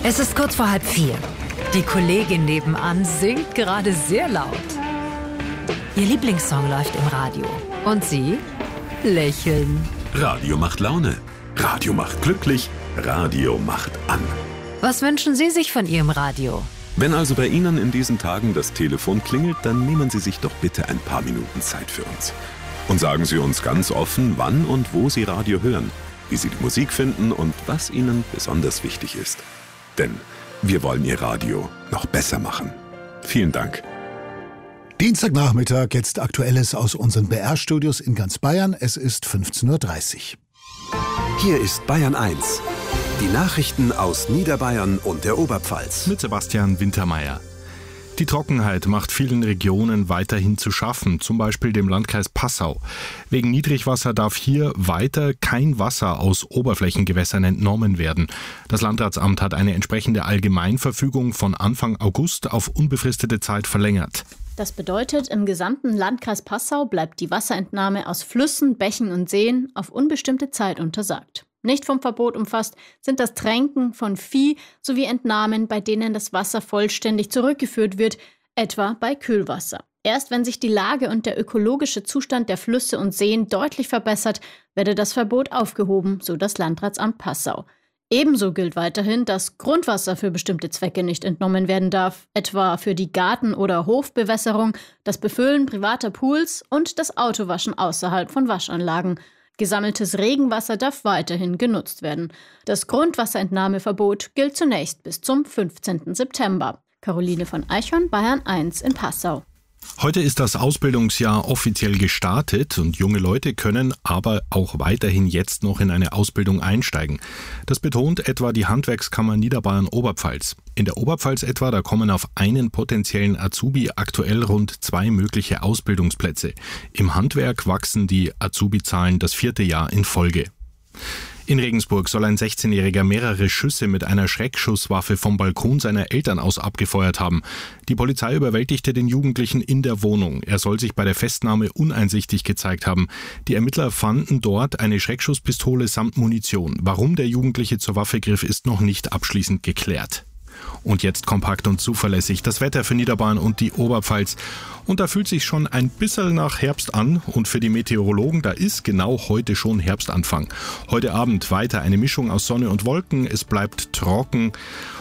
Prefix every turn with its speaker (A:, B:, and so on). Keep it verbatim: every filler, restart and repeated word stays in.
A: Es ist kurz vor halb vier. Die Kollegin nebenan singt gerade sehr laut. Ihr Lieblingssong läuft im Radio. Und Sie lächeln.
B: Radio macht Laune. Radio macht glücklich. Radio macht an.
A: Was wünschen Sie sich von Ihrem Radio?
B: Wenn also bei Ihnen in diesen Tagen das Telefon klingelt, dann nehmen Sie sich doch bitte ein paar Minuten Zeit für uns. Und sagen Sie uns ganz offen, wann und wo Sie Radio hören, wie Sie die Musik finden und was Ihnen besonders wichtig ist. Denn wir wollen Ihr Radio noch besser machen. Vielen Dank.
C: Dienstagnachmittag, jetzt Aktuelles aus unseren B R-Studios in ganz Bayern. Es ist fünfzehn Uhr dreißig.
D: Hier ist Bayern eins. Die Nachrichten aus Niederbayern und der Oberpfalz.
E: Mit Sebastian Wintermeyer. Die Trockenheit macht vielen Regionen weiterhin zu schaffen, zum Beispiel dem Landkreis Passau. Wegen Niedrigwasser darf hier weiter kein Wasser aus Oberflächengewässern entnommen werden. Das Landratsamt hat eine entsprechende Allgemeinverfügung von Anfang August auf unbefristete Zeit verlängert.
F: Das bedeutet, im gesamten Landkreis Passau bleibt die Wasserentnahme aus Flüssen, Bächen und Seen auf unbestimmte Zeit untersagt. Nicht vom Verbot umfasst sind das Tränken von Vieh sowie Entnahmen, bei denen das Wasser vollständig zurückgeführt wird, etwa bei Kühlwasser. Erst wenn sich die Lage und der ökologische Zustand der Flüsse und Seen deutlich verbessert, werde das Verbot aufgehoben, so das Landratsamt Passau. Ebenso gilt weiterhin, dass Grundwasser für bestimmte Zwecke nicht entnommen werden darf, etwa für die Garten- oder Hofbewässerung, das Befüllen privater Pools und das Autowaschen außerhalb von Waschanlagen. Gesammeltes Regenwasser darf weiterhin genutzt werden. Das Grundwasserentnahmeverbot gilt zunächst bis zum fünfzehnten September. Caroline von Eichhorn, Bayern eins in Passau.
E: Heute ist das Ausbildungsjahr offiziell gestartet und junge Leute können aber auch weiterhin jetzt noch in eine Ausbildung einsteigen. Das betont etwa die Handwerkskammer Niederbayern-Oberpfalz. In der Oberpfalz etwa, da kommen auf einen potenziellen Azubi aktuell rund zwei mögliche Ausbildungsplätze. Im Handwerk wachsen die Azubi-Zahlen das vierte Jahr in Folge. In Regensburg soll ein sechzehnjähriger mehrere Schüsse mit einer Schreckschusswaffe vom Balkon seiner Eltern aus abgefeuert haben. Die Polizei überwältigte den Jugendlichen in der Wohnung. Er soll sich bei der Festnahme uneinsichtig gezeigt haben. Die Ermittler fanden dort eine Schreckschusspistole samt Munition. Warum der Jugendliche zur Waffe griff, ist noch nicht abschließend geklärt. Und jetzt kompakt und zuverlässig das Wetter für Niederbayern und die Oberpfalz. Und da fühlt sich schon ein bisschen nach Herbst an. Und für die Meteorologen, da ist genau heute schon Herbstanfang. Heute Abend weiter eine Mischung aus Sonne und Wolken. Es bleibt trocken.